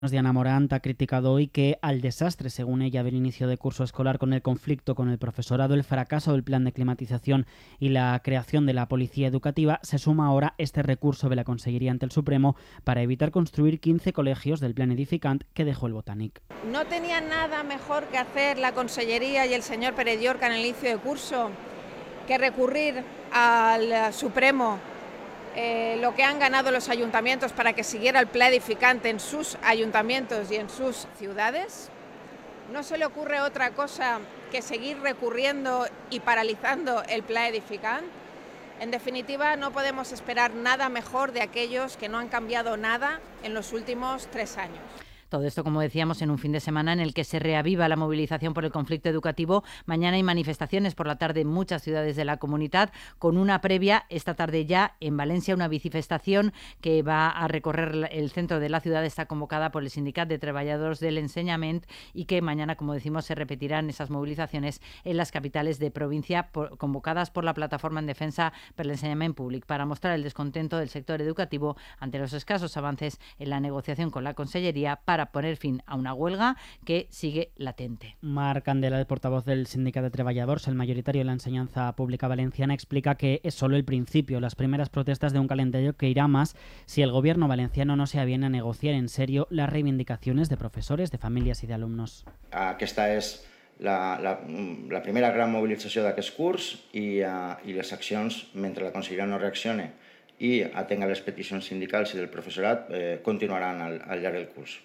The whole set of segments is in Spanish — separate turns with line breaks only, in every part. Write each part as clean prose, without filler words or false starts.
Diana Morant ha criticado hoy que al desastre, según ella, del inicio de curso escolar con el conflicto con el profesorado, el fracaso del plan de climatización y la creación de la policía educativa, se suma ahora este recurso de la Consellería ante el Supremo para evitar construir 15 colegios del plan edificant que dejó el Botànic.
¿No tenía nada mejor que hacer la Consellería y el señor Pérez Llorca en el inicio de curso que recurrir al Supremo lo que han ganado los ayuntamientos para que siguiera el plan edificante en sus ayuntamientos y en sus ciudades? ¿No se le ocurre otra cosa que seguir recurriendo y paralizando el plan edificante? En definitiva, no podemos esperar nada mejor de aquellos que no han cambiado nada en los últimos 3 años.
Todo esto, como decíamos, en un fin de semana en el que se reaviva la movilización por el conflicto educativo. Mañana hay manifestaciones por la tarde en muchas ciudades de la Comunitat, con una previa esta tarde ya en Valencia, una bicifestación que va a recorrer el centro de la ciudad. Está convocada por el Sindicat de Treballadors del Ensenyament y que mañana, como decimos, se repetirán esas movilizaciones en las capitales de provincia, convocadas por la Plataforma en Defensa per l'Ensenyament Públic, para mostrar el descontento del sector educativo ante los escasos avances en la negociación con la Consellería para poner fin a una huelga que sigue latente.
Marc Candela, el portavoz del Sindicat de Treballadors, el mayoritario de la enseñanza pública valenciana, explica que es solo el principio, las primeras protestas de un calendario que irá más si el gobierno valenciano no se aviene a negociar en serio las reivindicaciones de profesores, de familias y de alumnos.
Aquesta és la primera gran mobilització d'aquest curs i les accions, mentre la Conselleria no reaccione i atenga les peticions sindicals i del professorat, continuaran al llarg del curs.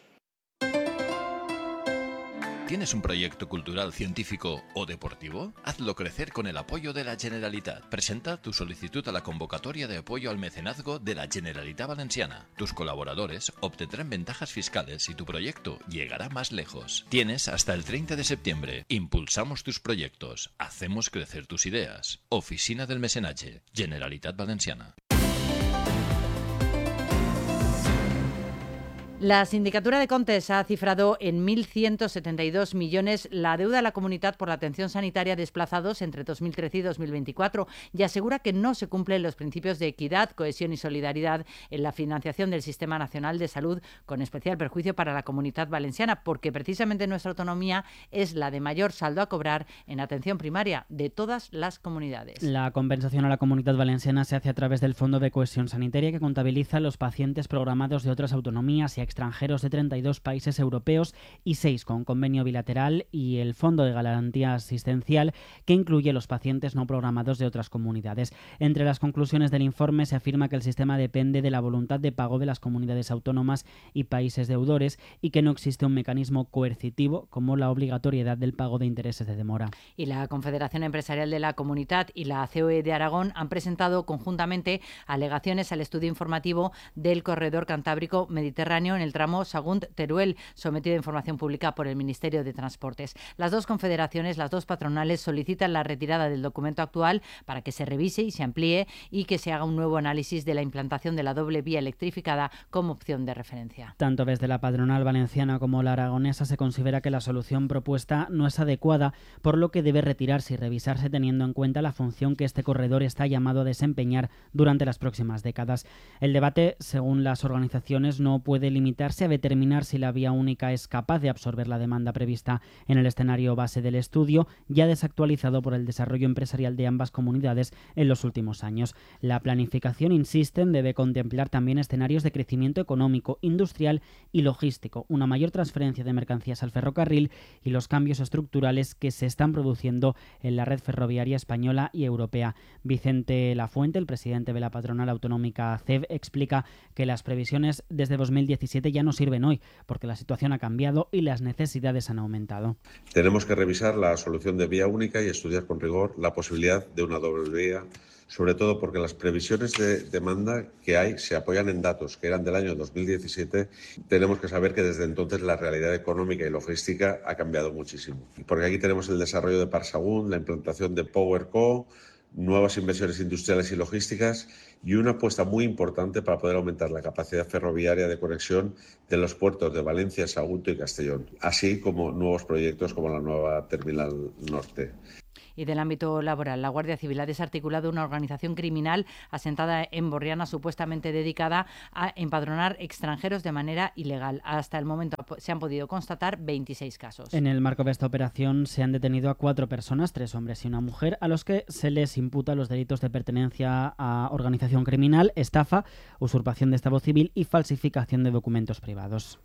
¿Tienes un proyecto cultural, científico o deportivo? Hazlo crecer con el apoyo de la Generalitat. Presenta tu solicitud a la convocatoria de apoyo al mecenazgo de la Generalitat Valenciana. Tus colaboradores obtendrán ventajas fiscales y tu proyecto llegará más lejos. Tienes hasta el 30 de septiembre. Impulsamos tus proyectos. Hacemos crecer tus ideas. Oficina del Mecenatge. Generalitat Valenciana.
La Sindicatura de Comptes ha cifrado en 1.172 millones la deuda de la Comunitat por la atención sanitaria a desplazados entre 2013 y 2024 y asegura que no se cumplen los principios de equidad, cohesión y solidaridad en la financiación del Sistema Nacional de Salud, con especial perjuicio para la Comunitat Valenciana, porque precisamente nuestra autonomía es la de mayor saldo a cobrar en atención primaria de todas las comunidades.
La compensación a la Comunitat Valenciana se hace a través del Fondo de Cohesión Sanitaria, que contabiliza los pacientes programados de otras autonomías y extranjeros de 32 países europeos y 6 con convenio bilateral, y el Fondo de Garantía Asistencial, que incluye los pacientes no programados de otras comunidades. Entre las conclusiones del informe se afirma que el sistema depende de la voluntad de pago de las comunidades autónomas y países deudores y que no existe un mecanismo coercitivo como la obligatoriedad del pago de intereses de demora.
Y la Confederación Empresarial de la Comunitat y la COE de Aragón han presentado conjuntamente alegaciones al estudio informativo del corredor cantábrico mediterráneo en el tramo Sagunt-Teruel, sometido a información pública por el Ministerio de Transportes. Las dos confederaciones, las dos patronales, solicitan la retirada del documento actual para que se revise y se amplíe y que se haga un nuevo análisis de la implantación de la doble vía electrificada como opción de referencia.
Tanto desde la patronal valenciana como la aragonesa se considera que la solución propuesta no es adecuada, por lo que debe retirarse y revisarse teniendo en cuenta la función que este corredor está llamado a desempeñar durante las próximas décadas. El debate, según las organizaciones, no puede limitarse a determinar si la vía única es capaz de absorber la demanda prevista en el escenario base del estudio, ya desactualizado por el desarrollo empresarial de ambas comunidades en los últimos años. La planificación, insisten, debe contemplar también escenarios de crecimiento económico, industrial y logístico, una mayor transferencia de mercancías al ferrocarril y los cambios estructurales que se están produciendo en la red ferroviaria española y europea. Vicente Lafuente, el presidente de la patronal autonómica CEB, explica que las previsiones desde 2017 ya no sirven hoy, porque la situación ha cambiado y las necesidades han aumentado.
Tenemos que revisar la solución de vía única y estudiar con rigor la posibilidad de una doble vía, sobre todo porque las previsiones de demanda que hay se apoyan en datos que eran del año 2017. Tenemos que saber que desde entonces la realidad económica y logística ha cambiado muchísimo. Porque aquí tenemos el desarrollo de Parsagunt, la implantación de PowerCo, nuevas inversiones industriales y logísticas y una apuesta muy importante para poder aumentar la capacidad ferroviaria de conexión de los puertos de Valencia, Sagunto y Castellón, así como nuevos proyectos como la nueva Terminal Norte.
Y del ámbito laboral, la Guardia Civil ha desarticulado una organización criminal asentada en Borriana, supuestamente dedicada a empadronar extranjeros de manera ilegal. Hasta el momento se han podido constatar 26 casos.
En el marco de esta operación se han detenido a 4 personas, 3 hombres y una mujer, a los que se les imputa los delitos de pertenencia a organización criminal, estafa, usurpación de estado civil y falsificación de documentos privados.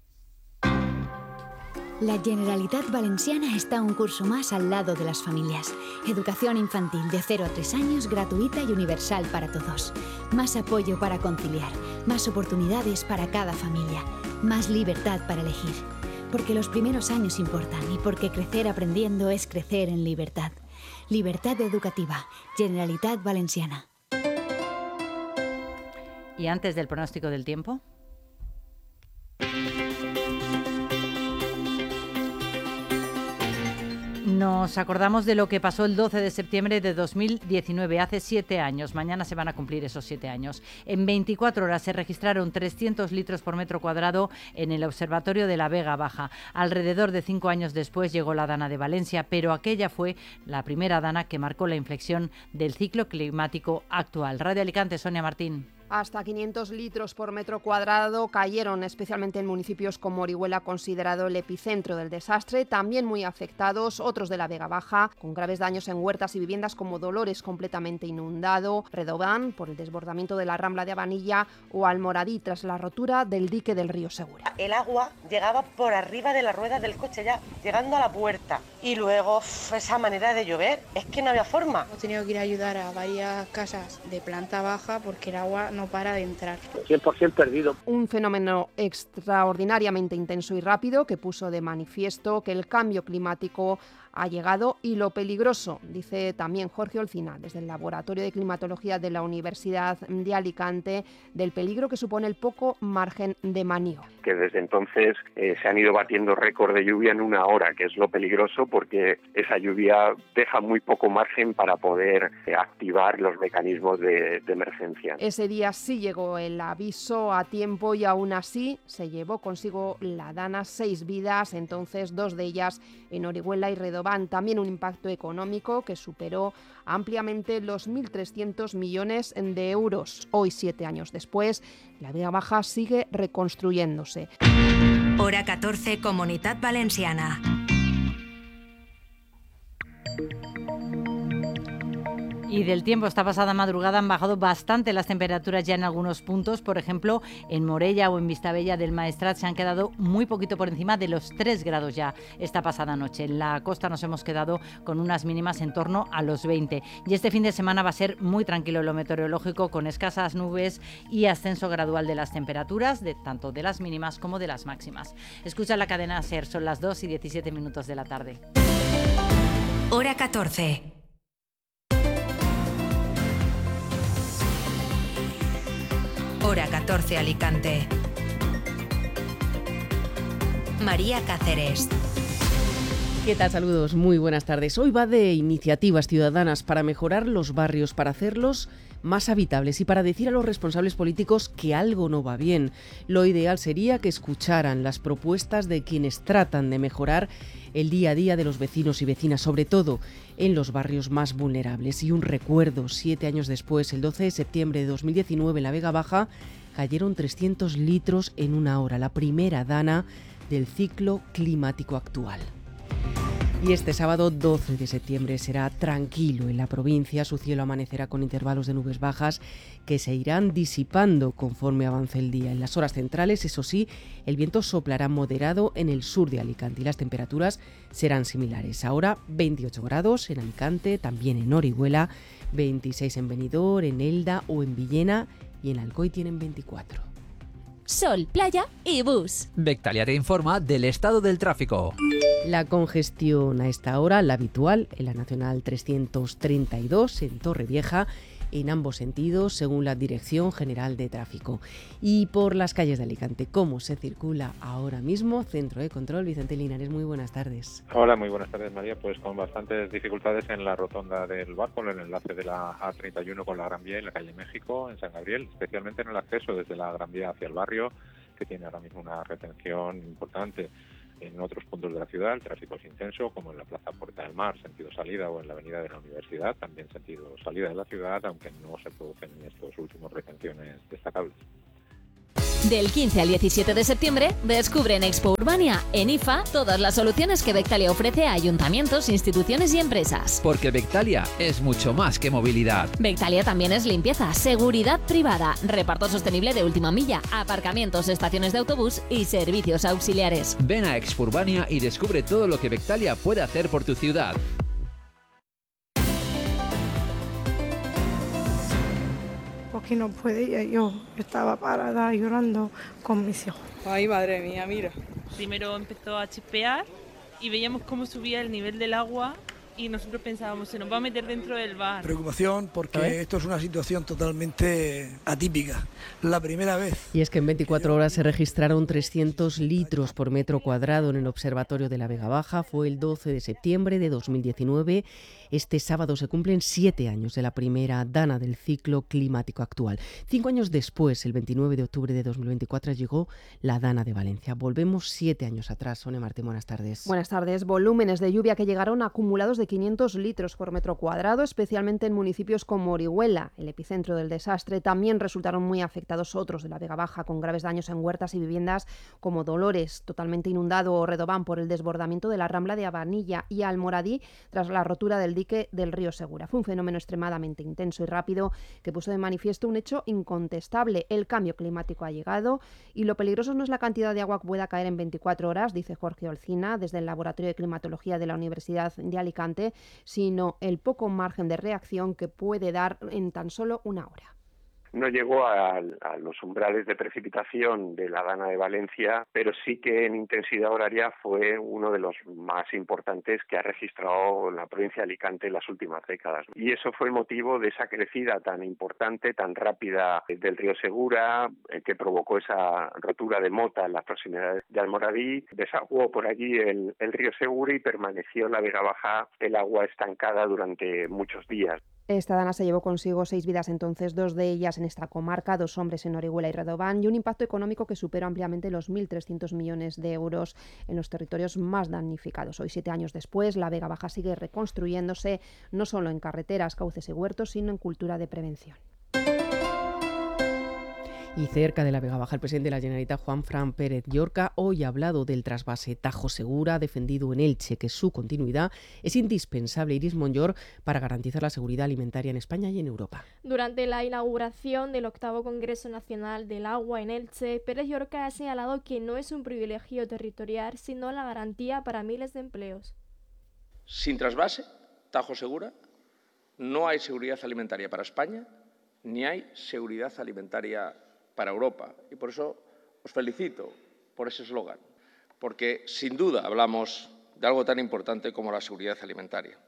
La Generalitat Valenciana está un curso más al lado de las familias. Educación infantil de 0 a 3 años, gratuita y universal para todos. Más apoyo para conciliar, más oportunidades para cada familia, más libertad para elegir. Porque los primeros años importan y porque crecer aprendiendo es crecer en libertad. Libertad educativa, Generalitat Valenciana.
¿Y antes del pronóstico del tiempo? Nos acordamos de lo que pasó el 12 de septiembre de 2019, hace 7 años. Mañana se van a cumplir esos 7 años. En 24 horas se registraron 300 litros por metro cuadrado en el Observatorio de la Vega Baja. Alrededor de 5 años después llegó la Dana de Valencia, pero aquella fue la primera Dana que marcó la inflexión del ciclo climático actual. Radio Alicante, Sonia Martín.
Hasta 500 litros por metro cuadrado cayeron, especialmente en municipios como Orihuela, considerado el epicentro del desastre. También muy afectados otros de la Vega Baja, con graves daños en huertas y viviendas como Dolores, completamente inundado, Redován, por el desbordamiento de la Rambla de Abanilla, o Almoradí, tras la rotura del dique del río Segura.
El agua llegaba por arriba de la rueda del coche, ya llegando a la puerta. Y luego esa manera de llover, es que no había forma.
Hemos tenido que ir a ayudar a varias casas de planta baja porque el agua no para de entrar.
100% perdido.
Un fenómeno extraordinariamente intenso y rápido que puso de manifiesto que el cambio climático ha llegado y lo peligroso, dice también Jorge Olcina, desde el Laboratorio de Climatología de la Universidad de Alicante, del peligro que supone el poco margen de maniobra.
Que desde entonces se han ido batiendo récord de lluvia en 1 hora, que es lo peligroso porque esa lluvia deja muy poco margen para poder activar los mecanismos de emergencia.
Ese día sí llegó el aviso a tiempo y aún así se llevó consigo la Dana 6 vidas, entonces 2 de ellas en Orihuela y Redován. También un impacto económico que superó ampliamente los 1.300 millones de euros. Hoy, 7 años después, la Vega Baja sigue reconstruyéndose.
Hora 14, Comunitat Valenciana.
Y del tiempo, esta pasada madrugada han bajado bastante las temperaturas ya en algunos puntos. Por ejemplo, en Morella o en Vistabella del Maestrat se han quedado muy poquito por encima de los 3 grados ya esta pasada noche. En la costa nos hemos quedado con unas mínimas en torno a los 20. Y este fin de semana va a ser muy tranquilo lo meteorológico, con escasas nubes y ascenso gradual de las temperaturas, tanto de las mínimas como de las máximas. Escucha la cadena SER, son las 2:17 de la tarde.
Hora 14. Hora 14, Alicante. María Cáceres.
¿Qué tal? Saludos, muy buenas tardes. Hoy va de iniciativas ciudadanas para mejorar los barrios, para hacerlos más habitables y para decir a los responsables políticos que algo no va bien. Lo ideal sería que escucharan las propuestas de quienes tratan de mejorar el día a día de los vecinos y vecinas, sobre todo en los barrios más vulnerables. Y un recuerdo, 7 años después, el 12 de septiembre de 2019, en la Vega Baja, cayeron 300 litros en 1 hora, la primera dana del ciclo climático actual. Y este sábado 12 de septiembre será tranquilo en la provincia. Su cielo amanecerá con intervalos de nubes bajas que se irán disipando conforme avance el día. En las horas centrales, eso sí, el viento soplará moderado en el sur de Alicante y las temperaturas serán similares. Ahora 28 grados en Alicante, también en Orihuela, 26 en Benidorm, en Elda o en Villena, y en Alcoy tienen 24.
Sol, playa y bus.
Bectalia te informa del estado del tráfico.
La congestión a esta hora, la habitual, en la Nacional 332 en Torrevieja, en ambos sentidos, según la Dirección General de Tráfico. Y por las calles de Alicante, ¿cómo se circula ahora mismo? Centro de Control, Vicente Linares, muy buenas tardes.
Hola, muy buenas tardes, María. Pues con bastantes dificultades en la rotonda del Barco, en el enlace de la A31 con la Gran Vía y la calle México, en San Gabriel, especialmente en el acceso desde la Gran Vía hacia el barrio, que tiene ahora mismo una retención importante. En otros puntos de la ciudad el tráfico es intenso, como en la Plaza Puerta del Mar, sentido salida, o en la Avenida de la Universidad, también sentido salida de la ciudad, aunque no se producen en estos últimos retenciones destacables.
Del 15 al 17 de septiembre, descubre en Expo Urbania, en IFA, todas las soluciones que Bectalia ofrece a ayuntamientos, instituciones y empresas.
Porque Bectalia es mucho más que movilidad.
Bectalia también es limpieza, seguridad privada, reparto sostenible de última milla, aparcamientos, estaciones de autobús y servicios auxiliares.
Ven a Expo Urbania y descubre todo lo que Bectalia puede hacer por tu ciudad.
Porque no podía, yo estaba parada llorando con mis hijos.
Ay, madre mía, mira. Primero empezó a chispear y veíamos cómo subía el nivel del agua y nosotros pensábamos, se nos va a meter dentro del bar.
Preocupación porque esto es una situación totalmente atípica, la primera vez.
Y es que en 24 horas se registraron 300 litros por metro cuadrado en el Observatorio de la Vega Baja. Fue el 12 de septiembre de 2019. Este sábado se cumplen 7 años de la primera dana del ciclo climático actual. 5 años después, el 29 de octubre de 2024, llegó la dana de Valencia. Volvemos 7 años atrás. Sonia Martín, buenas tardes.
Buenas tardes. Volúmenes de lluvia que llegaron acumulados de 500 litros por metro cuadrado, especialmente en municipios como Orihuela, el epicentro del desastre. También resultaron muy afectados otros de la Vega Baja, con graves daños en huertas y viviendas como Dolores, totalmente inundado, o Redován por el desbordamiento de la Rambla de Abanilla, y Almoradí tras la rotura del dique del río Segura. Fue un fenómeno extremadamente intenso y rápido que puso de manifiesto un hecho incontestable. El cambio climático ha llegado y lo peligroso no es la cantidad de agua que pueda caer en 24 horas, dice Jorge Olcina, desde el Laboratorio de Climatología de la Universidad de Alicante, sino el poco margen de reacción que puede dar en tan solo una hora.
No llegó a los umbrales de precipitación de la dana de Valencia, pero sí que en intensidad horaria fue uno de los más importantes que ha registrado la provincia de Alicante en las últimas décadas. Y eso fue el motivo de esa crecida tan importante, tan rápida del río Segura, que provocó esa rotura de Mota en las proximidades de Almoradí. Desaguó por allí el río Segura y permaneció en la Vega Baja el agua estancada durante muchos días.
Esta dana se llevó consigo 6 vidas entonces, 2 de ellas en esta comarca, 2 hombres en Orihuela y Redován, y un impacto económico que superó ampliamente los 1.300 millones de euros en los territorios más damnificados. Hoy, 7 años después, la Vega Baja sigue reconstruyéndose, no solo en carreteras, cauces y huertos, sino en cultura de prevención.
Y cerca de la Vega Baja, el presidente de la Generalitat, Juanfran Pérez Llorca, hoy ha hablado del trasvase Tajo Segura, ha defendido en Elche que su continuidad es indispensable, Iris Monllor, para garantizar la seguridad alimentaria en España y en Europa.
Durante la inauguración del 8º Congreso Nacional del Agua en Elche, Pérez Llorca ha señalado que no es un privilegio territorial, sino la garantía para miles de empleos.
Sin trasvase, Tajo Segura, no hay seguridad alimentaria para España, ni hay seguridad alimentaria para Europa. Y por eso os felicito por ese eslogan, porque sin duda hablamos de algo tan importante como la seguridad alimentaria.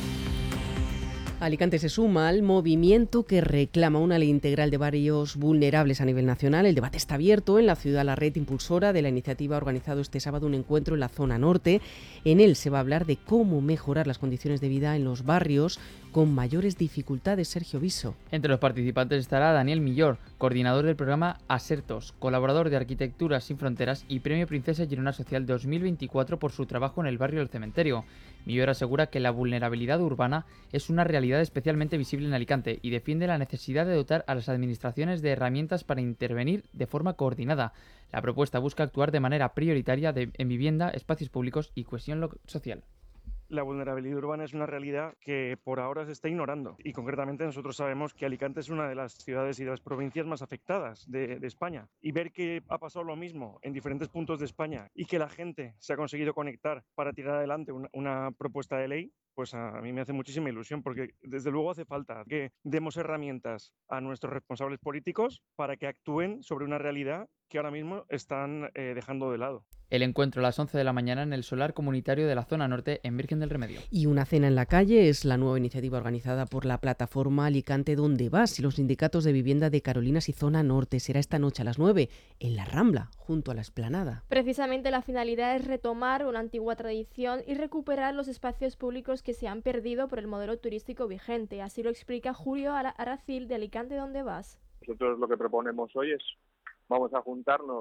Alicante se suma al movimiento que reclama una ley integral de barrios vulnerables a nivel nacional. El debate está abierto en la ciudad. La red impulsora de la iniciativa ha organizado este sábado un encuentro en la zona norte. En él se va a hablar de cómo mejorar las condiciones de vida en los barrios con mayores dificultades. Sergio Viso.
Entre los participantes estará Daniel Millor, coordinador del programa Asertos, colaborador de Arquitectura Sin Fronteras y Premio Princesa Girona Social 2024 por su trabajo en el barrio del Cementerio. Millor asegura que la vulnerabilidad urbana es una realidad especialmente visible en Alicante y defiende la necesidad de dotar a las administraciones de herramientas para intervenir de forma coordinada. La propuesta busca actuar de manera prioritaria en vivienda, espacios públicos y cohesión social.
La vulnerabilidad urbana es una realidad que por ahora se está ignorando y concretamente nosotros sabemos que Alicante es una de las ciudades y de las provincias más afectadas de España, y ver que ha pasado lo mismo en diferentes puntos de España y que la gente se ha conseguido conectar para tirar adelante una propuesta de ley, pues a mí me hace muchísima ilusión, porque desde luego hace falta que demos herramientas a nuestros responsables políticos para que actúen sobre una realidad que ahora mismo están dejando de lado.
El encuentro a las 11 de la mañana en el solar comunitario de la zona norte en Virgen del Remedio.
Y una cena en la calle es la nueva iniciativa organizada por la plataforma Alicante Donde Vas y los sindicatos de vivienda de Carolinas y zona norte. Será esta noche a las 9 en la Rambla, junto a la Explanada.
Precisamente la finalidad es retomar una antigua tradición y recuperar los espacios públicos que se han perdido por el modelo turístico vigente. Así lo explica Julio Aracil de Alicante Donde Vas.
Nosotros lo que proponemos hoy es, vamos a juntarnos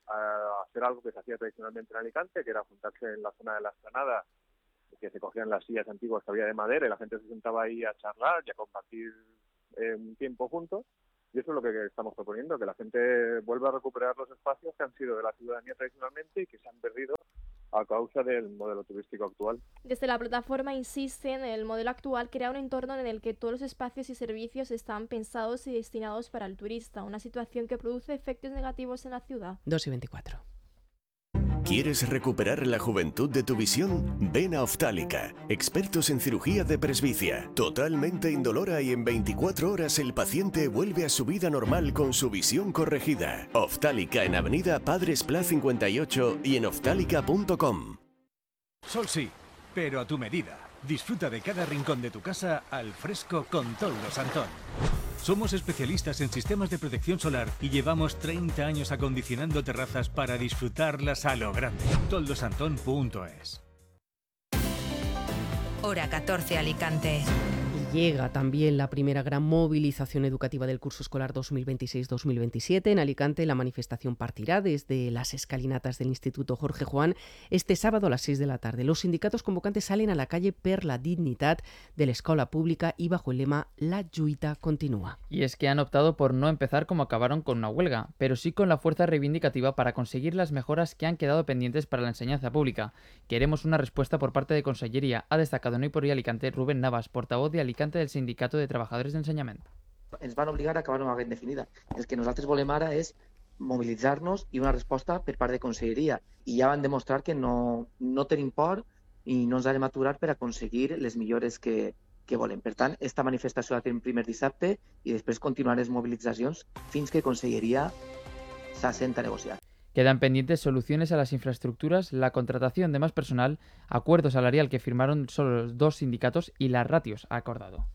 a hacer algo que se hacía tradicionalmente en Alicante, que era juntarse en la zona de la Esplanada, que se cogían las sillas antiguas que había de madera y la gente se sentaba ahí a charlar y a compartir un tiempo juntos. Y eso es lo que estamos proponiendo, que la gente vuelva a recuperar los espacios que han sido de la ciudadanía tradicionalmente y que se han perdido a causa del modelo turístico actual.
Desde la plataforma insisten en el modelo actual crea un entorno en el que todos los espacios y servicios están pensados y destinados para el turista, una situación que produce efectos negativos en la ciudad.
2:24.
¿Quieres recuperar la juventud de tu visión? Ven a Oftálica, expertos en cirugía de presbicia, totalmente indolora y en 24 horas el paciente vuelve a su vida normal con su visión corregida. Oftálica en Avenida Padres Pla 58 y en oftálica.com.
Sol sí, pero a tu medida. Disfruta de cada rincón de tu casa al fresco con Toldos Antón. Somos especialistas en sistemas de protección solar y llevamos 30 años acondicionando terrazas para disfrutarlas a lo grande. toldosantón.es.
Hora 14 Alicante.
Llega también la primera gran movilización educativa del curso escolar 2026-2027. En Alicante la manifestación partirá desde las escalinatas del Instituto Jorge Juan este sábado a las 6 de la tarde. Los sindicatos convocantes salen a la calle per la dignitat de la escuela pública y bajo el lema La lluita continúa.
Y es que han optado por no empezar como acabaron con una huelga, pero sí con la fuerza reivindicativa para conseguir las mejoras que han quedado pendientes para la enseñanza pública. Queremos una respuesta por parte de Consellería, ha destacado en Hoy por Hoy Alicante Rubén Navas, portavoz de Alicante del Sindicato de Trabajadores d'Ensenyament.
Ens van obligar a acabar una vaga indefinida. El que nosaltres volem ara és mobilitzar-nos i una resposta per part de Conselleria. I ja van demostrar que no tenim por i no ens hem aturat per aconseguir les millores que volem. Per tant, esta manifestació la tenim primer dissabte i després continuarem les mobilitzacions fins que Conselleria s'assenta a negociar.
Quedan pendientes soluciones a las infraestructuras, la contratación de más personal, acuerdo salarial que firmaron solo los dos sindicatos y las ratios acordado.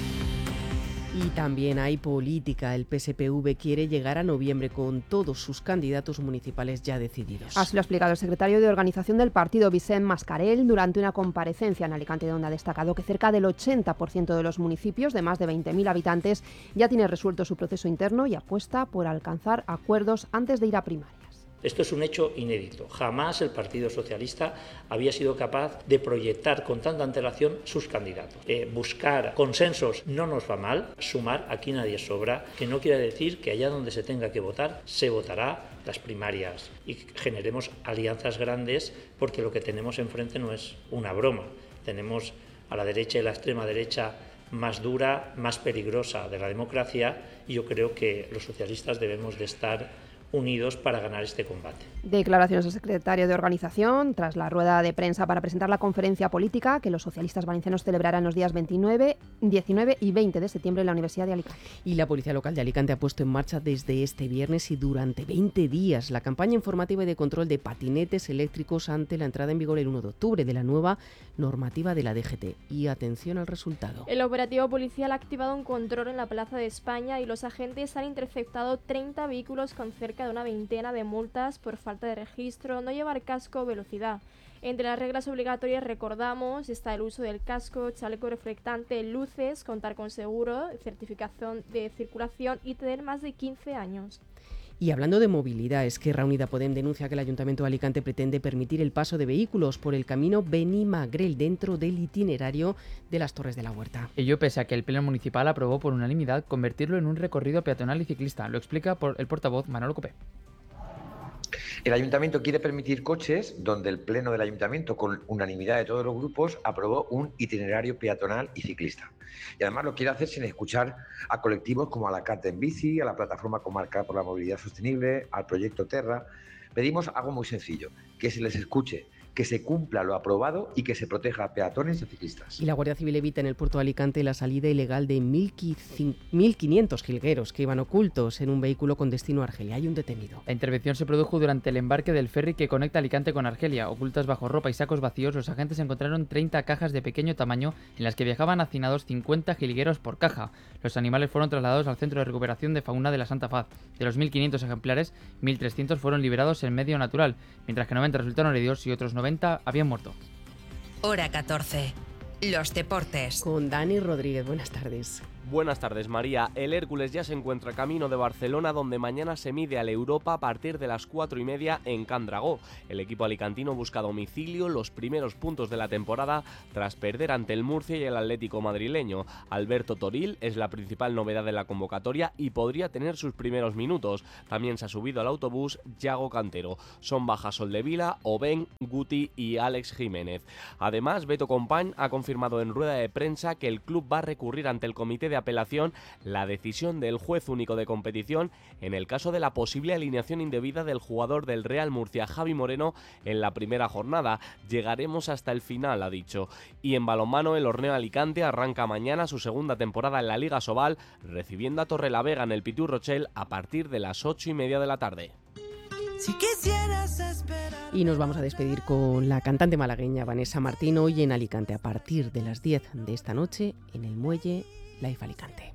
Y también hay política. El PSPV quiere llegar a noviembre con todos sus candidatos municipales ya decididos.
Así lo ha explicado el secretario de Organización del partido, Vicent Mascarell, durante una comparecencia en Alicante, donde ha destacado que cerca del 80% de los municipios de más de 20.000 habitantes ya tiene resuelto su proceso interno y apuesta por alcanzar acuerdos antes de ir a primarias.
Esto es un hecho inédito. Jamás el Partido Socialista había sido capaz de proyectar con tanta antelación sus candidatos. Buscar consensos no nos va mal, sumar, aquí nadie sobra, que no quiere decir que allá donde se tenga que votar, se votará las primarias y generemos alianzas grandes, porque lo que tenemos enfrente no es una broma. Tenemos a la derecha y la extrema derecha más dura, más peligrosa de la democracia, y yo creo que los socialistas debemos de estar unidos para ganar este combate.
Declaraciones del secretario de Organización tras la rueda de prensa para presentar la conferencia política que los socialistas valencianos celebrarán los días 29, 19 y 20 de septiembre en la Universidad de Alicante.
Y la Policía Local de Alicante ha puesto en marcha desde este viernes y durante 20 días la campaña informativa y de control de patinetes eléctricos ante la entrada en vigor el 1 de octubre de la nueva normativa de la DGT. Y atención al resultado.
El operativo policial ha activado un control en la Plaza de España y los agentes han interceptado 30 vehículos con cerca de una veintena de multas por falta de registro, no llevar casco o velocidad. Entre las reglas obligatorias, recordamos, está el uso del casco, chaleco reflectante, luces, contar con seguro, certificación de circulación y tener más de 15 años.
Y hablando de movilidad, Esquerra Unida Podem denuncia que el Ayuntamiento de Alicante pretende permitir el paso de vehículos por el camino Benimagrel dentro del itinerario de las Torres de la Huerta.
Ello pese a que el Pleno Municipal aprobó por unanimidad convertirlo en un recorrido peatonal y ciclista. Lo explica el portavoz Manolo Copé.
El Ayuntamiento quiere permitir coches donde el Pleno del Ayuntamiento, con unanimidad de todos los grupos, aprobó un itinerario peatonal y ciclista. Y además lo quiere hacer sin escuchar a colectivos como a la CAT en Bici, a la Plataforma Comarcal por la Movilidad Sostenible, al Proyecto Terra. Pedimos algo muy sencillo, que se les escuche, que se cumpla lo aprobado y que se proteja a peatones y ciclistas.
Y la Guardia Civil evita en el puerto de Alicante la salida ilegal de 1.500 jilgueros que iban ocultos en un vehículo con destino a Argelia. Hay un detenido.
La intervención se produjo durante el embarque del ferry que conecta Alicante con Argelia. Ocultas bajo ropa y sacos vacíos, los agentes encontraron 30 cajas de pequeño tamaño en las que viajaban hacinados 50 jilgueros por caja. Los animales fueron trasladados al Centro de Recuperación de Fauna de la Santa Faz. De los 1.500 ejemplares, 1.300 fueron liberados en medio natural, mientras que 90 resultaron heridos y otros 90 habían muerto.
Hora 14. Los deportes.
Con Dani Rodríguez. Buenas tardes.
Buenas tardes, María. El Hércules ya se encuentra camino de Barcelona, donde mañana se mide al Europa a partir de las 4:30 en Can Dragó. El equipo alicantino busca a domicilio los primeros puntos de la temporada tras perder ante el Murcia y el Atlético madrileño. Alberto Toril es la principal novedad de la convocatoria y podría tener sus primeros minutos. También se ha subido al autobús Yago Cantero. Son bajas Soldevila, Oben, Guti y Alex Jiménez. Además, Beto Company ha confirmado en rueda de prensa que el club va a recurrir ante el comité de apelación la decisión del juez único de competición en el caso de la posible alineación indebida del jugador del Real Murcia, Javi Moreno, en la primera jornada. Llegaremos hasta el final, ha dicho. Y en balonmano, el Horneo Alicante arranca mañana su segunda temporada en la Liga Sobal, recibiendo a Torrelavega en el Pitu Rochel a partir de las 8:30 de la tarde.
Y nos vamos a despedir con la cantante malagueña Vanessa Martín, hoy en Alicante a partir de las 10 de esta noche en el Muelle Life Alicante.